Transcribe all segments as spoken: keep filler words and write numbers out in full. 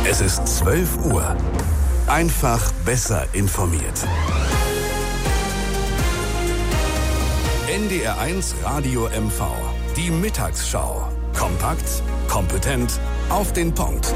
Es ist zwölf Uhr. Einfach besser informiert. N D R eins Radio M V. Die Mittagsschau. Kompakt, kompetent, auf den Punkt.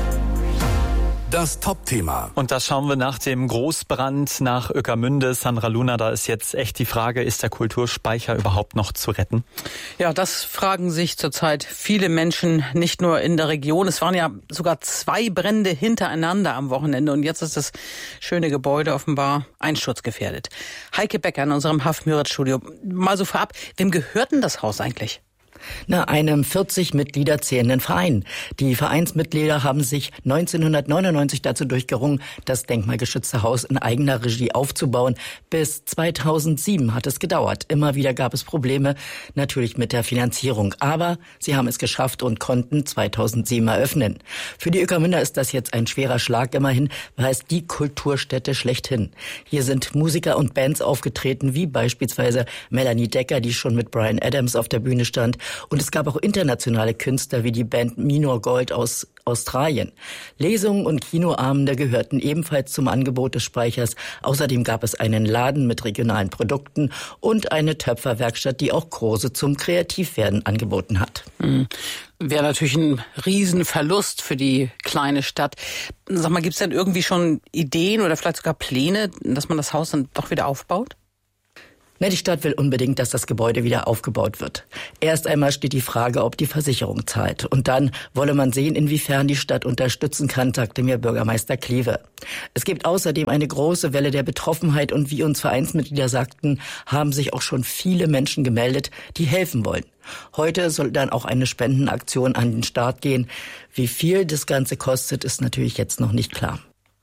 Das Top-Thema. Und das schauen wir nach dem Großbrand nach Ueckermünde. Sandra Luna, da ist jetzt echt die Frage, ist der Kulturspeicher überhaupt noch zu retten? Ja, das fragen sich zurzeit viele Menschen, nicht nur in der Region. Es waren ja sogar zwei Brände hintereinander am Wochenende und jetzt ist das schöne Gebäude offenbar einsturzgefährdet. Heike Becker in unserem Haff-Müritz-Studio. Mal so vorab, wem gehört denn das Haus eigentlich? Na, einem vierzig Mitglieder zählenden Verein. Die Vereinsmitglieder haben sich neunzehnhundertneunundneunzig dazu durchgerungen, das denkmalgeschützte Haus in eigener Regie aufzubauen. Bis zweitausendsieben hat es gedauert. Immer wieder gab es Probleme, natürlich mit der Finanzierung. Aber sie haben es geschafft und konnten zweitausendsieben eröffnen. Für die Ueckermünder ist das jetzt ein schwerer Schlag. Immerhin war es die Kulturstätte schlechthin. Hier sind Musiker und Bands aufgetreten, wie beispielsweise Melanie Decker, die schon mit Bryan Adams auf der Bühne stand. Und es gab auch internationale Künstler wie die Band Minor Gold aus Australien. Lesungen und Kinoabende gehörten ebenfalls zum Angebot des Speichers. Außerdem gab es einen Laden mit regionalen Produkten und eine Töpferwerkstatt, die auch Kurse zum Kreativwerden angeboten hat. Mhm. Wäre natürlich ein Riesenverlust für die kleine Stadt. Sag mal, gibt es denn irgendwie schon Ideen oder vielleicht sogar Pläne, dass man das Haus dann doch wieder aufbaut? Na, die Stadt will unbedingt, dass das Gebäude wieder aufgebaut wird. Erst einmal steht die Frage, ob die Versicherung zahlt. Und dann wolle man sehen, inwiefern die Stadt unterstützen kann, sagte mir Bürgermeister Kleve. Es gibt außerdem eine große Welle der Betroffenheit und wie uns Vereinsmitglieder sagten, haben sich auch schon viele Menschen gemeldet, die helfen wollen. Heute soll dann auch eine Spendenaktion an den Start gehen. Wie viel das Ganze kostet, ist natürlich jetzt noch nicht klar.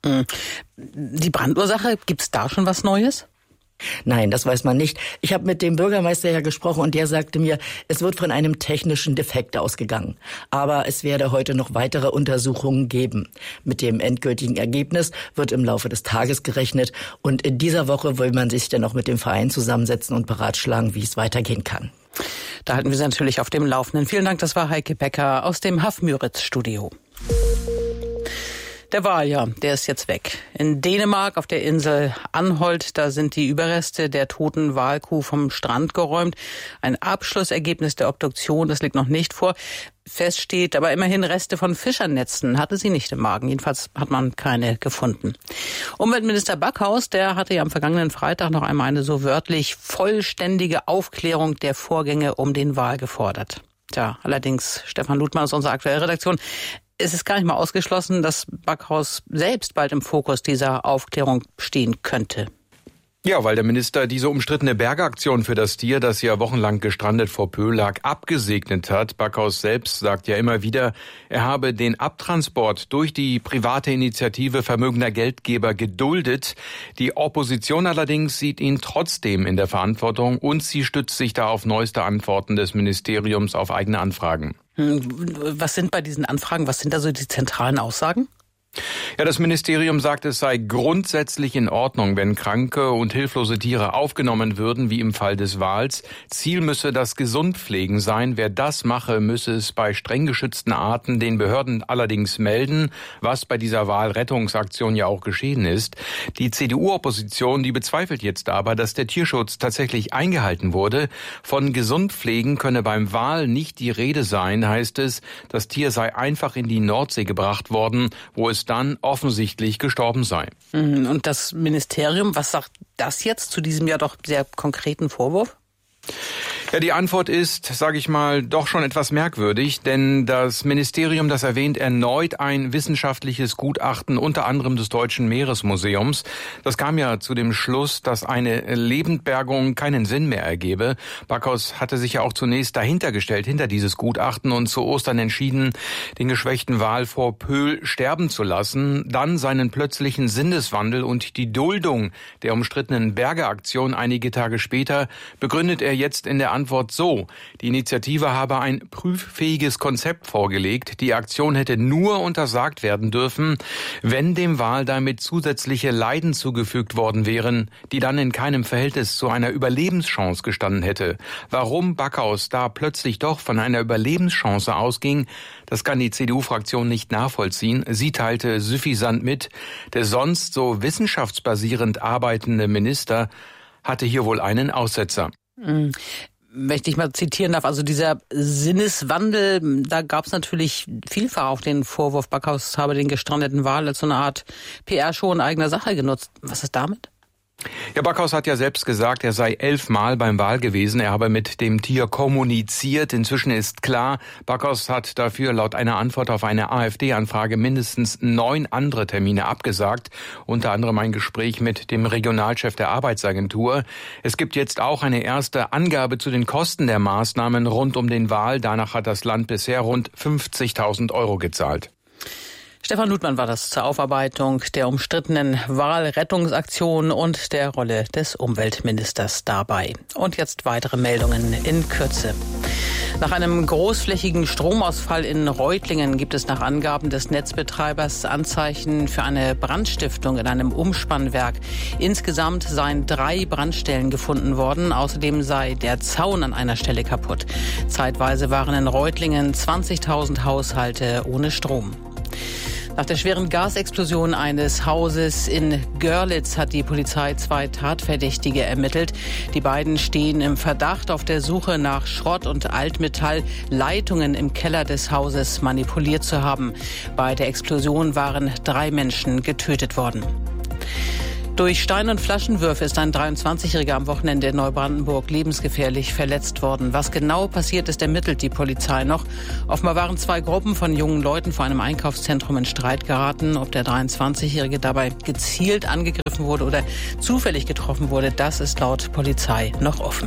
Die Brandursache, gibt's da schon was Neues? Nein, das weiß man nicht. Ich habe mit dem Bürgermeister ja gesprochen und der sagte mir, es wird von einem technischen Defekt ausgegangen. Aber es werde heute noch weitere Untersuchungen geben. Mit dem endgültigen Ergebnis wird im Laufe des Tages gerechnet und in dieser Woche will man sich dann noch mit dem Verein zusammensetzen und beratschlagen, wie es weitergehen kann. Da halten wir Sie natürlich auf dem Laufenden. Vielen Dank, das war Heike Becker aus dem Haff-Müritz-Studio. Der Wal, ja, der ist jetzt weg. In Dänemark auf der Insel Anholt, da sind die Überreste der toten Walkuh vom Strand geräumt. Ein Abschlussergebnis der Obduktion, das liegt noch nicht vor. Fest steht aber immerhin, Reste von Fischernetzen hatte sie nicht im Magen. Jedenfalls hat man keine gefunden. Umweltminister Backhaus, der hatte ja am vergangenen Freitag noch einmal eine so wörtlich vollständige Aufklärung der Vorgänge um den Wal gefordert. Tja, allerdings, Stefan Ludmann aus unserer aktuellen Redaktion, es ist gar nicht mal ausgeschlossen, dass Backhaus selbst bald im Fokus dieser Aufklärung stehen könnte. Ja, weil der Minister diese umstrittene Bergeaktion für das Tier, das ja wochenlang gestrandet vor Pöhl lag, abgesegnet hat. Backhaus selbst sagt ja immer wieder, er habe den Abtransport durch die private Initiative vermögender Geldgeber geduldet. Die Opposition allerdings sieht ihn trotzdem in der Verantwortung und sie stützt sich da auf neueste Antworten des Ministeriums auf eigene Anfragen. Was sind bei diesen Anfragen, was sind da so die zentralen Aussagen? Ja, das Ministerium sagt, es sei grundsätzlich in Ordnung, wenn kranke und hilflose Tiere aufgenommen würden, wie im Fall des Wals. Ziel müsse das Gesundpflegen sein. Wer das mache, müsse es bei streng geschützten Arten den Behörden allerdings melden, was bei dieser Walrettungsaktion ja auch geschehen ist. Die C D U-Opposition, die bezweifelt jetzt aber, dass der Tierschutz tatsächlich eingehalten wurde. Von Gesundpflegen könne beim Wal nicht die Rede sein, heißt es. Das Tier sei einfach in die Nordsee gebracht worden, wo es dann offensichtlich gestorben sei. Und das Ministerium, was sagt das jetzt zu diesem ja doch sehr konkreten Vorwurf? Ja, die Antwort ist, sage ich mal, doch schon etwas merkwürdig, denn das Ministerium, das erwähnt erneut ein wissenschaftliches Gutachten, unter anderem des Deutschen Meeresmuseums. Das kam ja zu dem Schluss, dass eine Lebendbergung keinen Sinn mehr ergebe. Backhaus hatte sich ja auch zunächst dahinter gestellt, hinter dieses Gutachten und zu Ostern entschieden, den geschwächten Wal vor Pöhl sterben zu lassen. Dann seinen plötzlichen Sinneswandel und die Duldung der umstrittenen Bergeaktion einige Tage später begründet er jetzt in der Antwort Antwort so: Die Initiative habe ein prüffähiges Konzept vorgelegt. Die Aktion hätte nur untersagt werden dürfen, wenn dem Wal damit zusätzliche Leiden zugefügt worden wären, die dann in keinem Verhältnis zu einer Überlebenschance gestanden hätte. Warum Backhaus da plötzlich doch von einer Überlebenschance ausging, das kann die C D U-Fraktion nicht nachvollziehen. Sie teilte süffisant mit, der sonst so wissenschaftsbasierend arbeitende Minister hatte hier wohl einen Aussetzer. Mhm. Wenn ich dich mal zitieren darf, also dieser Sinneswandel, da gab es natürlich vielfach auch den Vorwurf, Backhaus habe den gestrandeten Wal als so eine Art P R-Show in eigener Sache genutzt. Was ist damit? Ja, Backhaus hat ja selbst gesagt, er sei elfmal beim Wal gewesen. Er habe mit dem Tier kommuniziert. Inzwischen ist klar, Backhaus hat dafür laut einer Antwort auf eine AfD-Anfrage mindestens neun andere Termine abgesagt. Unter anderem ein Gespräch mit dem Regionalchef der Arbeitsagentur. Es gibt jetzt auch eine erste Angabe zu den Kosten der Maßnahmen rund um den Wal. Danach hat das Land bisher rund fünfzigtausend Euro gezahlt. Stefan Ludmann war das zur Aufarbeitung der umstrittenen Walrettungsaktion und der Rolle des Umweltministers dabei. Und jetzt weitere Meldungen in Kürze. Nach einem großflächigen Stromausfall in Reutlingen gibt es nach Angaben des Netzbetreibers Anzeichen für eine Brandstiftung in einem Umspannwerk. Insgesamt seien drei Brandstellen gefunden worden. Außerdem sei der Zaun an einer Stelle kaputt. Zeitweise waren in Reutlingen zwanzigtausend Haushalte ohne Strom. Nach der schweren Gasexplosion eines Hauses in Görlitz hat die Polizei zwei Tatverdächtige ermittelt. Die beiden stehen im Verdacht, auf der Suche nach Schrott und Altmetall Leitungen im Keller des Hauses manipuliert zu haben. Bei der Explosion waren drei Menschen getötet worden. Durch Stein- und Flaschenwürfe ist ein dreiundzwanzigjähriger am Wochenende in Neubrandenburg lebensgefährlich verletzt worden. Was genau passiert ist, ermittelt die Polizei noch. Offenbar waren zwei Gruppen von jungen Leuten vor einem Einkaufszentrum in Streit geraten. Ob der dreiundzwanzigjährige dabei gezielt angegriffen wurde oder zufällig getroffen wurde, das ist laut Polizei noch offen.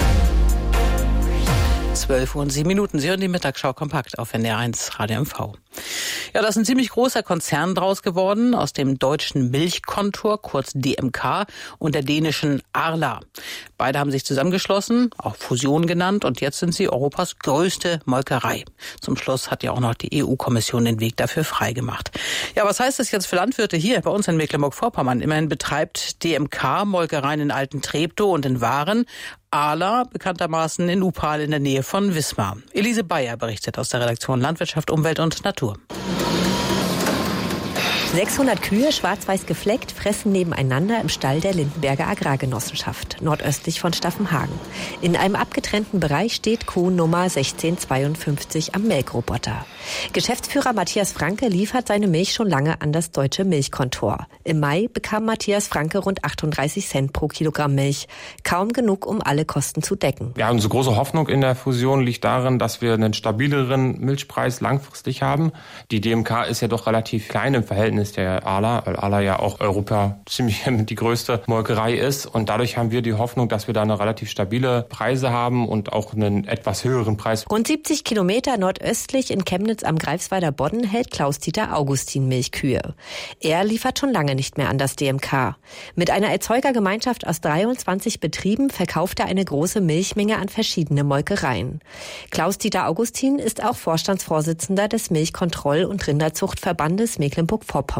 zwölf Uhr und sieben Minuten. Sie hören die Mittagsschau kompakt auf N D R eins Radio M V. Ja, da ist ein ziemlich großer Konzern draus geworden, aus dem deutschen Milchkontor, kurz D M K, und der dänischen Arla. Beide haben sich zusammengeschlossen, auch Fusion genannt, und jetzt sind sie Europas größte Molkerei. Zum Schluss hat ja auch noch die E U-Kommission den Weg dafür freigemacht. Ja, was heißt das jetzt für Landwirte hier bei uns in Mecklenburg-Vorpommern? Immerhin betreibt D M K Molkereien in Alten-Treptow und in Waren. Arla bekanntermaßen in Upal in der Nähe von Wismar. Elise Bayer berichtet aus der Redaktion Landwirtschaft, Umwelt und Natur. sechshundert Kühe, schwarz-weiß gefleckt, fressen nebeneinander im Stall der Lindenberger Agrargenossenschaft, nordöstlich von Staffenhagen. In einem abgetrennten Bereich steht Kuh Nummer sechzehnhundertzweiundfünfzig am Melkroboter. Geschäftsführer Matthias Franke liefert seine Milch schon lange an das deutsche Milchkontor. Im Mai bekam Matthias Franke rund achtunddreißig Cent pro Kilogramm Milch. Kaum genug, um alle Kosten zu decken. Ja, unsere große Hoffnung in der Fusion liegt darin, dass wir einen stabileren Milchpreis langfristig haben. Die D M K ist ja doch relativ klein im Verhältnis der Arla, weil Arla ja auch Europa ziemlich die größte Molkerei ist. Und dadurch haben wir die Hoffnung, dass wir da eine relativ stabile Preise haben und auch einen etwas höheren Preis. Rund siebzig Kilometer nordöstlich in Chemnitz am Greifswalder Bodden hält Klaus-Dieter Augustin Milchkühe. Er liefert schon lange nicht mehr an das D M K. Mit einer Erzeugergemeinschaft aus dreiundzwanzig Betrieben verkauft er eine große Milchmenge an verschiedene Molkereien. Klaus-Dieter Augustin ist auch Vorstandsvorsitzender des Milchkontroll- und Rinderzuchtverbandes Mecklenburg-Vorpommern.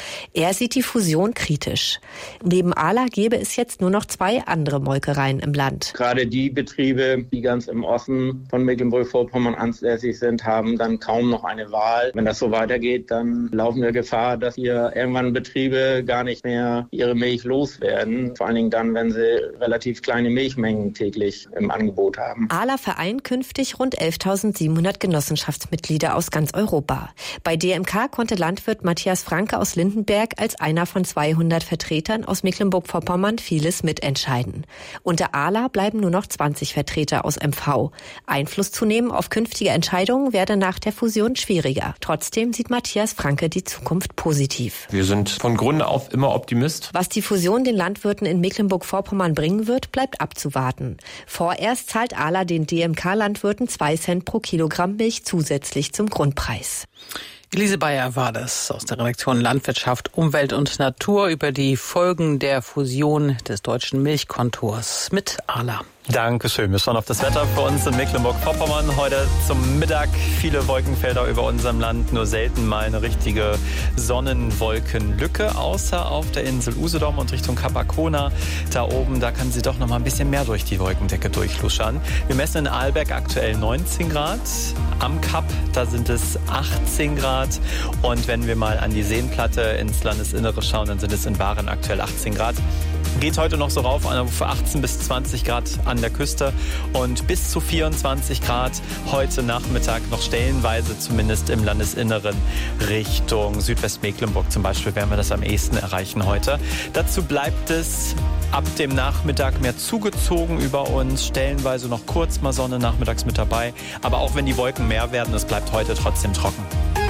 Er sieht die Fusion kritisch. Neben Arla gäbe es jetzt nur noch zwei andere Molkereien im Land. Gerade die Betriebe, die ganz im Osten von Mecklenburg-Vorpommern ansässig sind, haben dann kaum noch eine Wahl. Wenn das so weitergeht, dann laufen wir Gefahr, dass hier irgendwann Betriebe gar nicht mehr ihre Milch loswerden. Vor allen Dingen dann, wenn sie relativ kleine Milchmengen täglich im Angebot haben. Arla vereint künftig rund elftausendsiebenhundert Genossenschaftsmitglieder aus ganz Europa. Bei D M K konnte Landwirt Matthias Franke aus Lindenberg als einer von zweihundert Vertretern aus Mecklenburg-Vorpommern vieles mitentscheiden. Unter Arla bleiben nur noch zwanzig Vertreter aus M V. Einfluss zu nehmen auf künftige Entscheidungen werde nach der Fusion schwieriger. Trotzdem sieht Matthias Franke die Zukunft positiv. Wir sind von Grunde auf immer Optimist. Was die Fusion den Landwirten in Mecklenburg-Vorpommern bringen wird, bleibt abzuwarten. Vorerst zahlt Arla den D M K-Landwirten zwei Cent pro Kilogramm Milch zusätzlich zum Grundpreis. Elise Bayer war das aus der Redaktion Landwirtschaft, Umwelt und Natur über die Folgen der Fusion des deutschen Milchkontors mit Arla. Dankeschön. Wir schauen auf das Wetter für uns in Mecklenburg-Vorpommern. Heute zum Mittag viele Wolkenfelder über unserem Land, nur selten mal eine richtige Sonnenwolkenlücke, außer auf der Insel Usedom und Richtung Kap Arkona. Da oben, da kann sie doch noch mal ein bisschen mehr durch die Wolkendecke durchluschern. Wir messen in Arlberg aktuell neunzehn Grad. Am Kap, da sind es achtzehn Grad. Und wenn wir mal an die Seenplatte ins Landesinnere schauen, dann sind es in Waren aktuell achtzehn Grad. Geht heute noch so rauf, für achtzehn bis zwanzig Grad an der Küste und bis zu vierundzwanzig Grad heute Nachmittag noch stellenweise, zumindest im Landesinneren Richtung Südwestmecklenburg zum Beispiel, werden wir das am ehesten erreichen heute. Dazu bleibt es ab dem Nachmittag mehr zugezogen über uns, stellenweise noch kurz mal Sonne nachmittags mit dabei, aber auch wenn die Wolken mehr werden, es bleibt heute trotzdem trocken.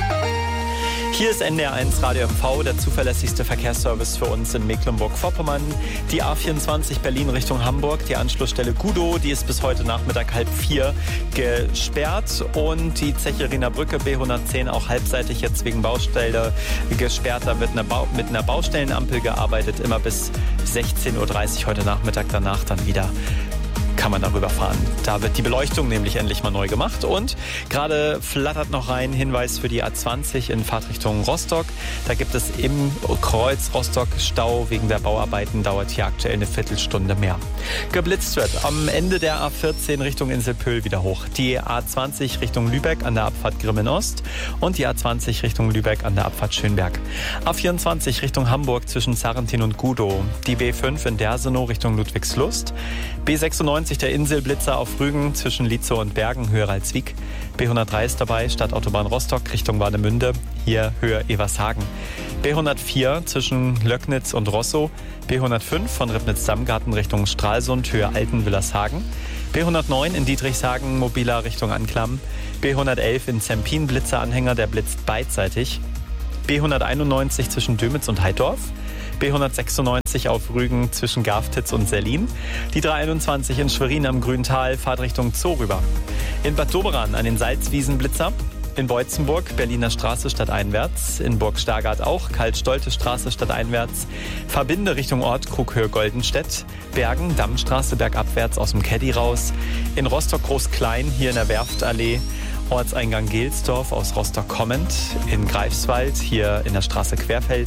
Hier ist N D R eins Radio M V, der zuverlässigste Verkehrsservice für uns in Mecklenburg-Vorpommern. Die A vierundzwanzig Berlin Richtung Hamburg, die Anschlussstelle Gudow, die ist bis heute Nachmittag halb vier gesperrt. Und die Zechelriner Brücke B hundertzehn auch halbseitig jetzt wegen Baustelle gesperrt. Da wird eine Bau- mit einer Baustellenampel gearbeitet, immer bis sechzehn Uhr dreißig heute Nachmittag, danach dann wieder kann man darüber fahren. Da wird die Beleuchtung nämlich endlich mal neu gemacht und gerade flattert noch rein Hinweis für die A zwanzig in Fahrtrichtung Rostock. Da gibt es im Kreuz Rostock Stau wegen der Bauarbeiten, dauert hier aktuell eine Viertelstunde mehr. Geblitzt wird am Ende der A vierzehn Richtung Inselpöhl wieder hoch. Die A zwanzig Richtung Lübeck an der Abfahrt Grimmen Ost und die A zwanzig Richtung Lübeck an der Abfahrt Schönberg. A vierundzwanzig Richtung Hamburg zwischen Sarrentin und Gudow. Die B fünf in Dersenow Richtung Ludwigslust. B sechsundneunzig der Inselblitzer auf Rügen zwischen Lietzow und Bergen, Höhe Ralswiek. B hundertdrei ist dabei, Stadtautobahn Rostock Richtung Warnemünde, hier Höhe Evershagen. B hundertvier zwischen Löcknitz und Rosso. B hundertfünf von Ribnitz-Dammgarten Richtung Stralsund, Höhe Altenwillershagen. B hundertneun in Dietrichshagen, mobiler Richtung Anklam. B hundertelf in Zempin, Blitzeranhänger, der blitzt beidseitig. B hunderteinundneunzig zwischen Dömitz und Heidorf. B hundertsechsundneunzig auf Rügen zwischen Garftitz und Sellin. Die dreihunderteinundzwanzig in Schwerin am Grüntal, Fahrt Richtung Zoo rüber. In Bad Doberan an den Salzwiesen Blitzer. In Beutzenburg, Berliner Straße stadteinwärts. In Burg Stargard auch, Karl-Stolte Straße stadteinwärts. Verbinde Richtung Ort, Krughöhe Goldenstedt. Bergen, Dammstraße bergabwärts aus dem Caddy raus. In Rostock Groß-Klein, hier in der Werftallee. Ortseingang Gelsdorf aus Rostock kommend, in Greifswald, hier in der Straße Querfeld,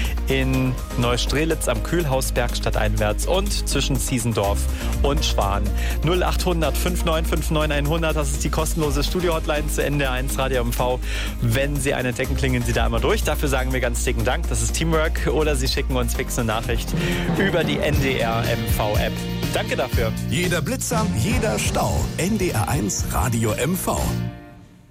in Neustrelitz am Kühlhausberg stadteinwärts und zwischen Ziesendorf und Schwan. null achthundert fünfundneunzig neunundfünfzig hundert, das ist die kostenlose Studio-Hotline zu N D R eins Radio M V. Wenn Sie eine entdecken, klingeln Sie da einmal durch. Dafür sagen wir ganz dicken Dank, das ist Teamwork. Oder Sie schicken uns fix eine Nachricht über die N D R M V-App. Danke dafür. Jeder Blitzer, jeder Stau. N D R eins Radio M V.